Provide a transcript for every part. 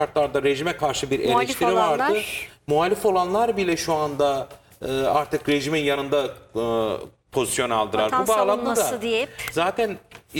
şartlarda rejime karşı bir Muhalif eleştiri vardı. olanlar? Muhalif olanlar bile şu anda artık rejimin yanında pozisyon aldılar. Vatan Bu bağlamda savunması da deyip zaten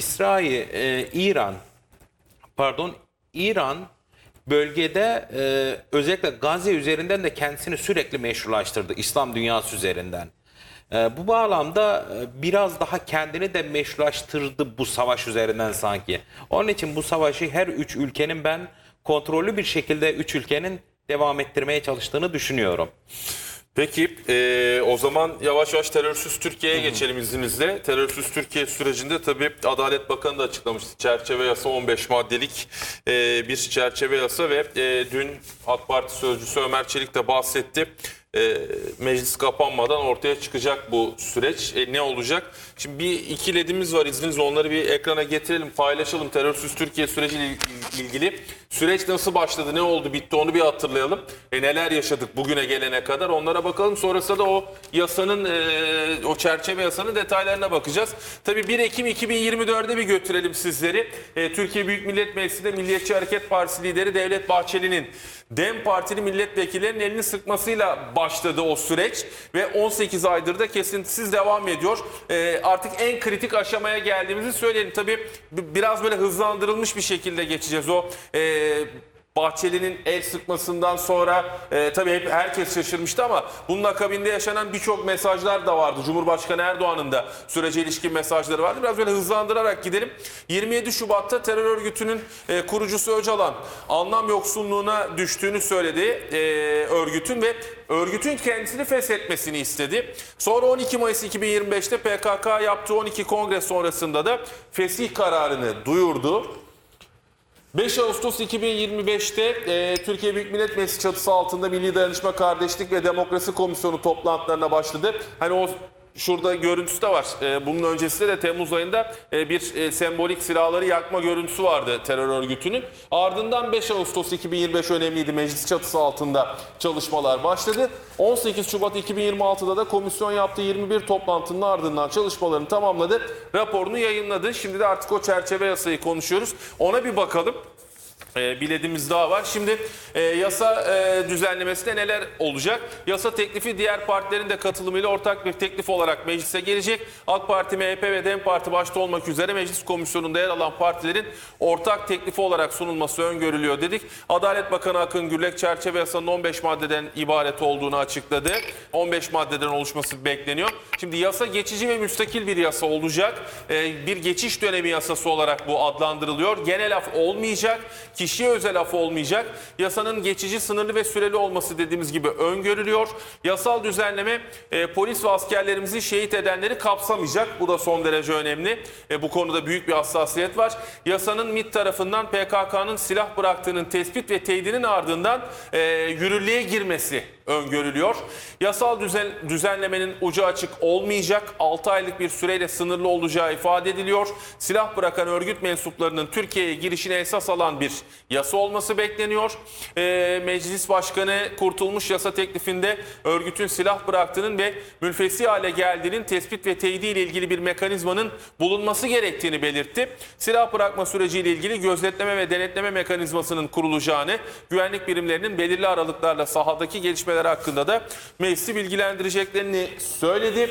İran bölgede özellikle Gazze üzerinden de kendisini sürekli meşrulaştırdı İslam dünyası üzerinden. Bu bağlamda biraz daha kendini de meşrulaştırdı bu savaş üzerinden sanki. Onun için bu savaşı her üç ülkenin ben kontrollü bir şekilde üç ülkenin devam ettirmeye çalıştığını düşünüyorum. Peki o zaman yavaş yavaş terörsüz Türkiye'ye geçelim izninizle. Terörsüz Türkiye sürecinde tabii Adalet Bakanı da açıklamıştı. Çerçeve yasa 15 maddelik bir çerçeve yasa ve dün AK Parti sözcüsü Ömer Çelik de bahsetti. Meclis kapanmadan ortaya çıkacak bu süreç. Ne olacak? Şimdi bir iki ledimiz var, izninizle onları bir ekrana getirelim, paylaşalım. Terörsüz Türkiye süreciyle ilgili süreç nasıl başladı, ne oldu, bitti onu bir hatırlayalım. Neler yaşadık bugüne gelene kadar onlara bakalım. Sonrasında da o yasanın, o çerçeve yasanın detaylarına bakacağız. Tabii 1 Ekim 2024'e bir götürelim sizleri. Türkiye Büyük Millet Meclisi'nde Milliyetçi Hareket Partisi lideri Devlet Bahçeli'nin DEM Partili milletvekillerinin elini sıkmasıyla başladı o süreç ve 18 aydır da kesintisiz devam ediyor. Artık en kritik aşamaya geldiğimizi söyleyelim. Tabii biraz böyle hızlandırılmış bir şekilde geçeceğiz. O Bahçeli'nin el sıkmasından sonra tabii hep herkes şaşırmıştı ama bunun akabinde yaşanan birçok mesajlar da vardı. Cumhurbaşkanı Erdoğan'ın da sürece ilişkin mesajları vardı. Biraz böyle hızlandırarak gidelim. 27 Şubat'ta terör örgütünün kurucusu Öcalan anlam yoksunluğuna düştüğünü söyledi örgütün ve örgütün kendisini feshetmesini istedi. Sonra 12 Mayıs 2025'te PKK yaptığı 12 kongre sonrasında da fesih kararını duyurdu. 5 Ağustos 2025'te Türkiye Büyük Millet Meclisi çatısı altında Milli Dayanışma, Kardeşlik ve Demokrasi Komisyonu toplantılarına başladı. Hani o şurada görüntüsü de var. Bunun öncesinde de Temmuz ayında bir sembolik silahları yakma görüntüsü vardı terör örgütünün. Ardından 5 Ağustos 2025 önemliydi. Meclis çatısı altında çalışmalar başladı. 18 Şubat 2026'da da komisyon yaptığı 21 toplantının ardından çalışmalarını tamamladı. Raporunu yayınladı. Şimdi de artık o çerçeve yasayı konuşuyoruz. Ona bir bakalım. Bir ledimiz daha var. Şimdi yasa düzenlemesinde neler olacak? Yasa teklifi diğer partilerin de katılımıyla ortak bir teklif olarak meclise gelecek. AK Parti, MHP ve DEM Parti başta olmak üzere meclis komisyonunda yer alan partilerin ortak teklifi olarak sunulması öngörülüyor dedik. Adalet Bakanı Akın Gürlek çerçeve yasanın 15 maddeden ibaret olduğunu açıkladı. 15 maddeden oluşması bekleniyor. Şimdi yasa geçici ve müstakil bir yasa olacak. Bir geçiş dönemi yasası olarak bu adlandırılıyor. Genel af olmayacak. Kişiye özel af olmayacak. Yasanın geçici, sınırlı ve süreli olması dediğimiz gibi öngörülüyor. Yasal düzenleme polis ve askerlerimizi şehit edenleri kapsamayacak. Bu da son derece önemli. Bu konuda büyük bir hassasiyet var. Yasanın MİT tarafından PKK'nın silah bıraktığının tespit ve teyidinin ardından yürürlüğe girmesi öngörülüyor. Yasal düzenlemenin ucu açık olmayacak. 6 aylık bir süreyle sınırlı olacağı ifade ediliyor. Silah bırakan örgüt mensuplarının Türkiye'ye girişine esas alan bir yasa olması bekleniyor. Meclis Başkanı Kurtulmuş yasa teklifinde örgütün silah bıraktığının ve mülfesi hale geldiğinin tespit ve teyidi ile ilgili bir mekanizmanın bulunması gerektiğini belirtti. Silah bırakma süreciyle ilgili gözetleme ve denetleme mekanizmasının kurulacağını, güvenlik birimlerinin belirli aralıklarla sahadaki gelişmeler hakkında da meclisi bilgilendireceklerini söyledi.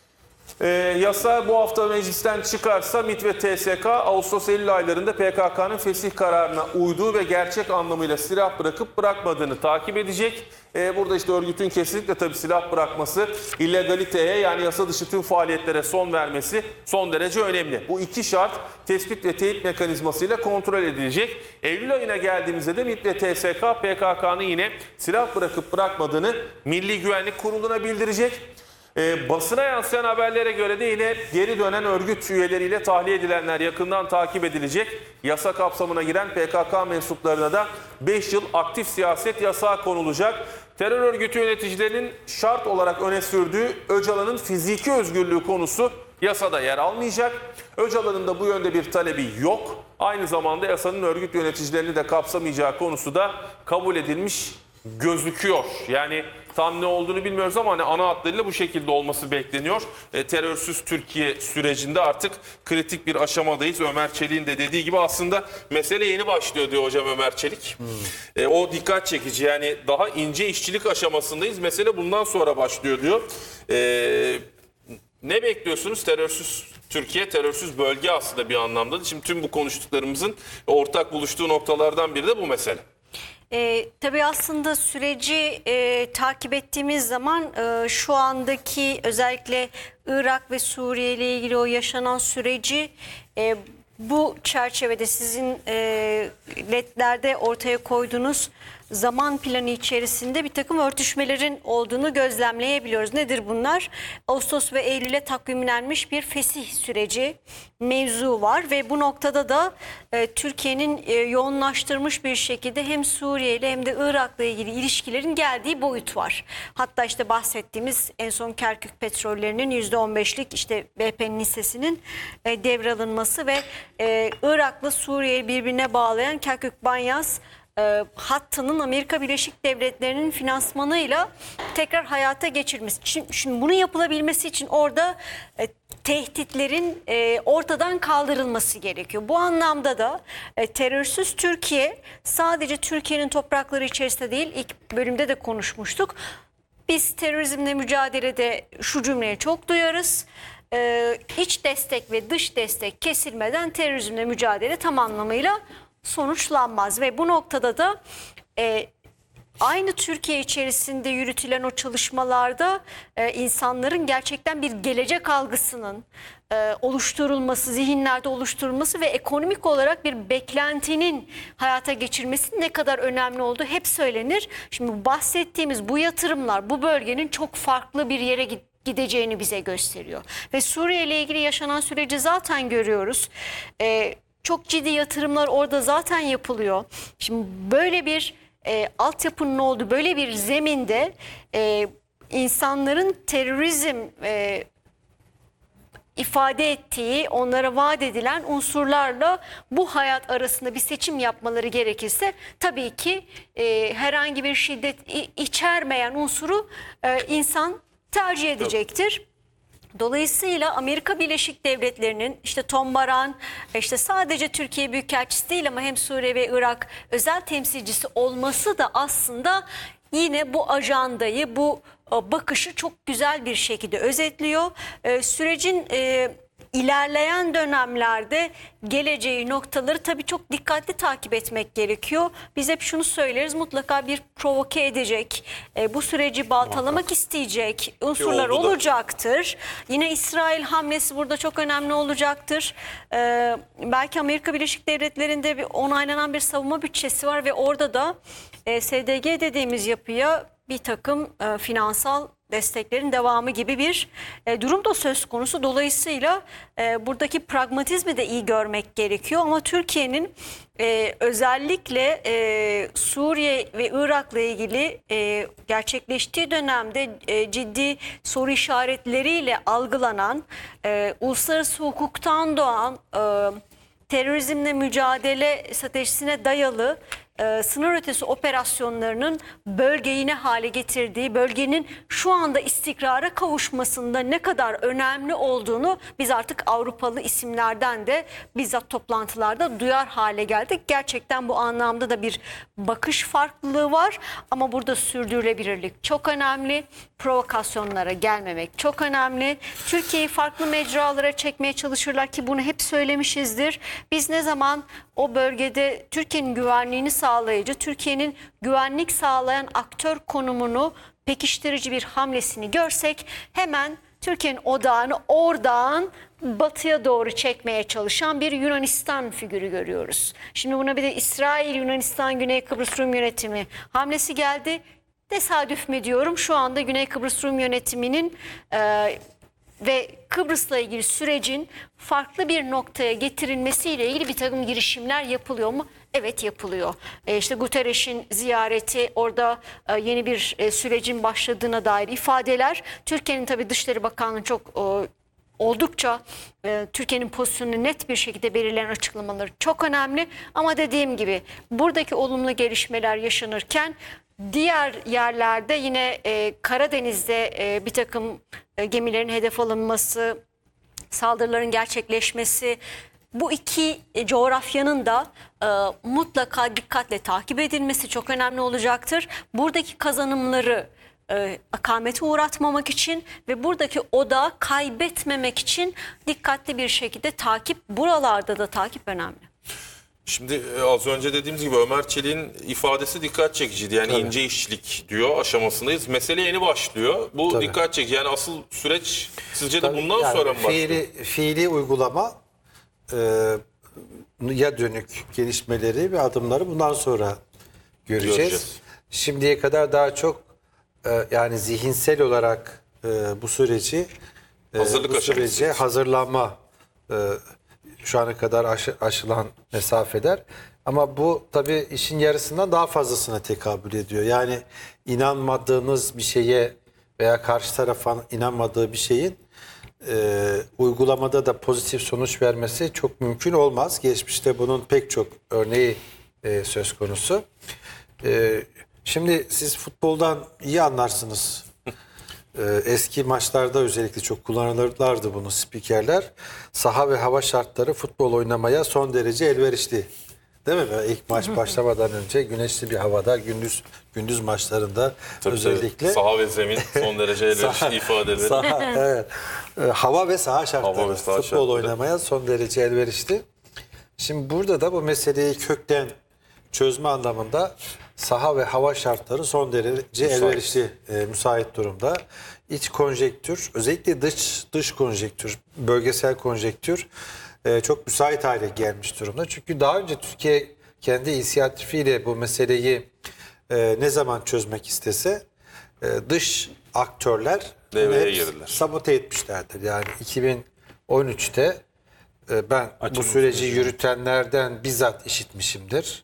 Yasa bu hafta meclisten çıkarsa MİT ve TSK Ağustos-Eylül aylarında PKK'nın fesih kararına uyduğu ve gerçek anlamıyla silah bırakıp bırakmadığını takip edecek. Burada işte örgütün kesinlikle tabii silah bırakması, illegaliteye yani yasa dışı tüm faaliyetlere son vermesi son derece önemli. Bu iki şart tespit ve teyit mekanizmasıyla kontrol edilecek. Eylül ayına geldiğimizde de MİT ve TSK PKK'nın yine silah bırakıp bırakmadığını Milli Güvenlik Kurulu'na bildirecek. Basına yansıyan haberlere göre de yine geri dönen örgüt üyeleriyle tahliye edilenler yakından takip edilecek. Yasa kapsamına giren PKK mensuplarına da 5 yıl aktif siyaset yasağı konulacak. Terör örgütü yöneticilerinin şart olarak öne sürdüğü Öcalan'ın fiziki özgürlüğü konusu yasada yer almayacak. Öcalan'ın da bu yönde bir talebi yok. Aynı zamanda yasanın örgüt yöneticilerini de kapsamayacağı konusu da kabul edilmiş gözüküyor. Yani tam ne olduğunu bilmiyoruz ama hani ana hatlarıyla bu şekilde olması bekleniyor. Terörsüz Türkiye sürecinde artık kritik bir aşamadayız. Ömer Çelik'in de dediği gibi aslında mesele yeni başlıyor diyor hocam Ömer Çelik. O dikkat çekici, yani daha ince işçilik aşamasındayız. Mesele bundan sonra başlıyor diyor. Ne bekliyorsunuz? Terörsüz Türkiye, terörsüz bölge aslında bir anlamda. Şimdi tüm bu konuştuklarımızın ortak buluştuğu noktalardan biri de bu mesele. Tabii aslında süreci takip ettiğimiz zaman şu andaki özellikle Irak ve Suriye ile ilgili o yaşanan süreci bu çerçevede sizin ledlerde ortaya koyduğunuz zaman planı içerisinde bir takım örtüşmelerin olduğunu gözlemleyebiliyoruz. Nedir bunlar? Ağustos ve Eylül'e takvimlenmiş bir fesih süreci mevzu var ve bu noktada da Türkiye'nin yoğunlaştırmış bir şekilde hem Suriye ile hem de Irak'la ilgili ilişkilerin geldiği boyut var. Hatta işte bahsettiğimiz en son Kerkük petrollerinin %15'lik işte BP'nin hissesinin devralınması ve Irak'la Suriye'yi birbirine bağlayan Kerkük-Banyas hattının Amerika Birleşik Devletleri'nin finansmanıyla tekrar hayata geçirilmesi. Şimdi bunun yapılabilmesi için orada tehditlerin ortadan kaldırılması gerekiyor. Bu anlamda da terörsüz Türkiye sadece Türkiye'nin toprakları içerisinde değil, ilk bölümde de konuşmuştuk. Biz terörizmle mücadelede şu cümleyi çok duyarız. İç destek ve dış destek kesilmeden terörizmle mücadele tam anlamıyla sonuçlanmaz ve bu noktada da aynı Türkiye içerisinde yürütülen o çalışmalarda insanların gerçekten bir gelecek algısının oluşturulması, zihinlerde oluşturulması ve ekonomik olarak bir beklentinin hayata geçirmesi ne kadar önemli olduğu hep söylenir. Şimdi bahsettiğimiz bu yatırımlar bu bölgenin çok farklı bir yere gideceğini bize gösteriyor. Ve Suriye ile ilgili yaşanan süreci zaten görüyoruz. Çok ciddi yatırımlar orada zaten yapılıyor. Şimdi böyle bir altyapının olduğu böyle bir zeminde insanların terörizm ifade ettiği, onlara vaat edilen unsurlarla bu hayat arasında bir seçim yapmaları gerekirse tabii ki herhangi bir şiddet içermeyen unsuru insan tercih edecektir. Dolayısıyla Amerika Birleşik Devletleri'nin işte Tom Baran, işte sadece Türkiye Büyükelçisi değil ama hem Suriye ve Irak özel temsilcisi olması da aslında yine bu ajandayı, bu bakışı çok güzel bir şekilde özetliyor. Sürecin ilerleyen dönemlerde geleceği noktaları tabii çok dikkatli takip etmek gerekiyor. Biz hep şunu söyleriz, mutlaka bir provoke edecek, bu süreci baltalamak isteyecek unsurlar olacaktır. Yine İsrail hamlesi burada çok önemli olacaktır. Belki Amerika Birleşik Devletleri'nde bir onaylanan bir savunma bütçesi var ve orada da SDG dediğimiz yapıya bir takım finansal desteklerin devamı gibi bir durum da söz konusu. Dolayısıyla buradaki pragmatizmi de iyi görmek gerekiyor. Ama Türkiye'nin özellikle Suriye ve Irak'la ilgili gerçekleştiği dönemde ciddi soru işaretleriyle algılanan, uluslararası hukuktan doğan terörizmle mücadele stratejisine dayalı sınır ötesi operasyonlarının bölgeyi ne hale getirdiği, bölgenin şu anda istikrara kavuşmasında ne kadar önemli olduğunu biz artık Avrupalı isimlerden de bizzat toplantılarda duyar hale geldik. Gerçekten bu anlamda da bir bakış farklılığı var ama burada sürdürülebilirlik çok önemli. Provokasyonlara gelmemek çok önemli. Türkiye'yi farklı mecralara çekmeye çalışırlar ki bunu hep söylemişizdir. Biz ne zaman o bölgede Türkiye'nin güvenliğini sağlayıcı, Türkiye'nin güvenlik sağlayan aktör konumunu pekiştirici bir hamlesini görsek hemen Türkiye'nin odağını oradan batıya doğru çekmeye çalışan bir Yunanistan figürü görüyoruz. Şimdi buna bir de İsrail, Yunanistan, Güney Kıbrıs Rum Yönetimi hamlesi geldi. Tesadüf mü diyorum, şu anda Güney Kıbrıs Rum Yönetimi'nin ve Kıbrıs'la ilgili sürecin farklı bir noktaya getirilmesiyle ilgili bir takım girişimler yapılıyor mu? Evet, yapılıyor. İşte Guterres'in ziyareti, orada yeni bir sürecin başladığına dair ifadeler. Türkiye'nin tabii Dışişleri Bakanlığı çok oldukça Türkiye'nin pozisyonunu net bir şekilde belirleyen açıklamaları çok önemli. Ama dediğim gibi buradaki olumlu gelişmeler yaşanırken Diğer yerlerde yine Karadeniz'de bir takım gemilerin hedef alınması, saldırıların gerçekleşmesi, bu iki coğrafyanın da mutlaka dikkatle takip edilmesi çok önemli olacaktır. Buradaki kazanımları akamete uğratmamak için ve buradaki odağı kaybetmemek için dikkatli bir şekilde takip, buralarda da takip önemli. Şimdi az önce dediğimiz gibi Ömer Çelik'in ifadesi dikkat çekiciydi. Yani ince işçilik diyor aşamasındayız. Mesele yeni başlıyor. Bu dikkat çekici. Yani asıl süreç sizce de bundan Yani sonra mı başlıyor? Fiili uygulama ya dönük gelişmeleri ve adımları bundan sonra göreceğiz. Şimdiye kadar daha çok yani zihinsel olarak bu süreci hazırlanma şu ana kadar aşılan mesafeler. Ama bu tabii işin yarısından daha fazlasına tekabül ediyor. Yani inanmadığınız bir şeye veya karşı tarafın inanmadığı bir şeyin uygulamada da pozitif sonuç vermesi çok mümkün olmaz. Geçmişte bunun pek çok örneği söz konusu. Şimdi siz futboldan iyi anlarsınız. Eski maçlarda özellikle çok kullanılırlardı bunu spikerler. Saha ve hava şartları futbol oynamaya son derece elverişli. Değil mi? İlk maç başlamadan önce güneşli bir havada gündüz maçlarında özellikle saha ve zemin son derece elverişli ifadeleri. Evet. Hava ve saha şartları. Hava ve saha futbol şartları. oynamaya son derece elverişli. Şimdi burada da bu meseleyi kökten çözme anlamında saha ve hava şartları son derece elverişli, müsait durumda. İç konjektür, özellikle dış konjektür, bölgesel konjektür çok müsait hale gelmiş durumda. Çünkü daha önce Türkiye kendi inisiyatifiyle bu meseleyi ne zaman çözmek istese dış aktörler Devreye girdiler. sabote etmişlerdir. Yani 2013'te ben bu süreci yürütenlerden bizzat işitmişimdir.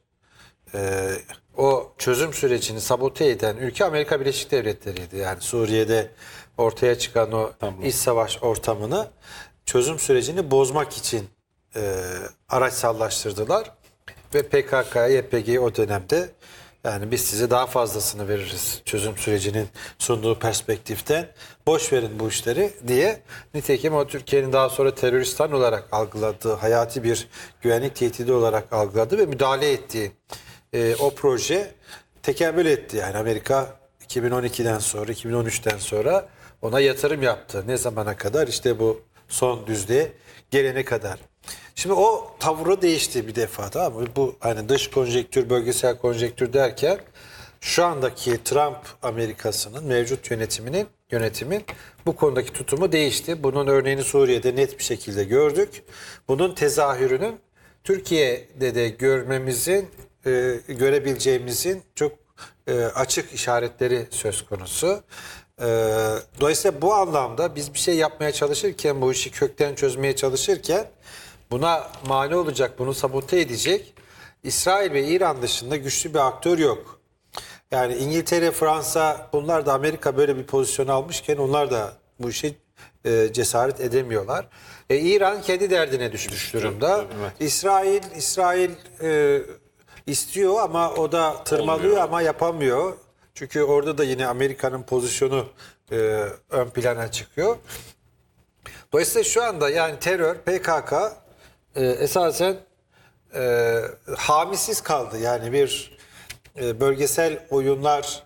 O çözüm sürecini sabote eden ülke Amerika Birleşik Devletleri'ydi. Yani Suriye'de ortaya çıkan o iç savaş ortamını çözüm sürecini bozmak için araçsallaştırdılar. Ve PKK'ya, YPG'ye o dönemde yani biz size daha fazlasını veririz çözüm sürecinin sunduğu perspektiften. Boş verin bu işleri diye. Nitekim o Türkiye'nin daha sonra teröristan olarak algıladığı, hayati bir güvenlik tehdidi olarak algıladığı ve müdahale ettiği o proje tekemmül etti. Yani Amerika 2012'den sonra, 2013'ten sonra ona yatırım yaptı. Ne zamana kadar? İşte bu son düzlüğe gelene kadar. Şimdi o tavrı değişti bir defa, tamam mı? Bu hani dış konjektür, bölgesel konjektür derken şu andaki Trump Amerikası'nın mevcut yönetimin bu konudaki tutumu değişti. Bunun örneğini Suriye'de net bir şekilde gördük. Bunun tezahürünün Türkiye'de de görebileceğimizin çok açık işaretleri söz konusu. Dolayısıyla bu anlamda biz bir şey yapmaya çalışırken, bu işi kökten çözmeye çalışırken buna mani olacak, bunu sabote edecek İsrail ve İran dışında güçlü bir aktör yok. Yani İngiltere, Fransa, bunlar da Amerika böyle bir pozisyon almışken onlar da bu işe cesaret edemiyorlar. İran kendi derdine düşmüş durumda. Evet. İsrail istiyor ama o da tırmalıyor. Olmuyor. Ama yapamıyor. Çünkü orada da yine Amerika'nın pozisyonu ön plana çıkıyor. Dolayısıyla şu anda yani terör, PKK esasen hamisiz kaldı. Yani bir bölgesel oyunlar,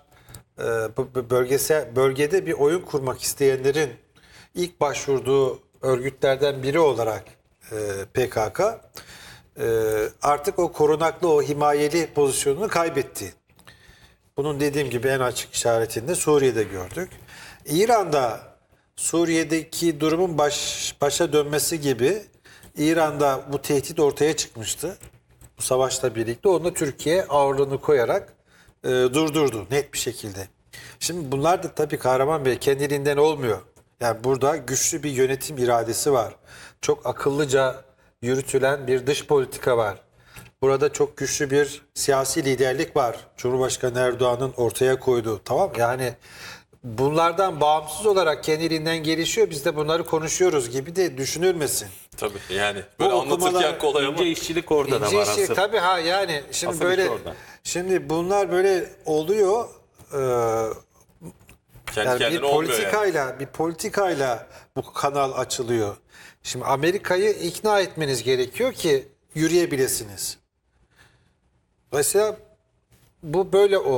bölgede bir oyun kurmak isteyenlerin ilk başvurduğu örgütlerden biri olarak PKK artık o korunaklı, o himayeli pozisyonunu kaybetti. Bunun dediğim gibi en açık işaretini de Suriye'de gördük. İran'da Suriye'deki durumun başa dönmesi gibi İran'da bu tehdit ortaya çıkmıştı. Bu savaşla birlikte onda Türkiye ağırlığını koyarak durdurdu net bir şekilde. Şimdi bunlar da tabii Kahraman Bey kendiliğinden olmuyor. Yani burada güçlü bir yönetim iradesi var. Çok akıllıca yürütülen bir dış politika var. Burada çok güçlü bir siyasi liderlik var. Cumhurbaşkanı Erdoğan'ın ortaya koyduğu, tamam, yani bunlardan bağımsız olarak kendiliğinden gelişiyor. Biz de bunları konuşuyoruz gibi de düşünülmesin. Tabii yani böyle Bu anlatırken okumalar kolay ama İnce işçilik orada da İnce var işçilik, asıl. tabii yani şimdi Asıl böyle iş orada. şimdi bunlar böyle oluyor. Kendi yani kendine olmuyor yani. bir politikayla bu kanal açılıyor. Şimdi Amerika'yı ikna etmeniz gerekiyor ki yürüyebilirsiniz. Mesela bu böyle oldu.